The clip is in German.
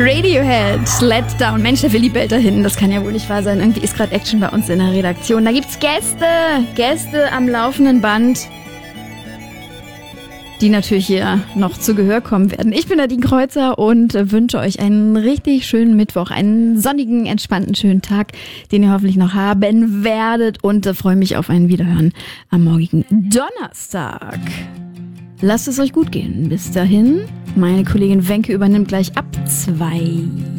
Radiohead, Let Down. Mensch, der Willi bellt da hinten. Das kann ja wohl nicht wahr sein. Irgendwie ist gerade Action bei uns in der Redaktion. Da gibt's Gäste am laufenden Band, die natürlich hier noch zu Gehör kommen werden. Ich bin Nadine Kreuzer und wünsche euch einen richtig schönen Mittwoch, einen sonnigen, entspannten, schönen Tag, den ihr hoffentlich noch haben werdet, und freue mich auf ein Wiederhören am morgigen Donnerstag. Lasst es euch gut gehen. Bis dahin, meine Kollegin Wenke übernimmt gleich ab 2.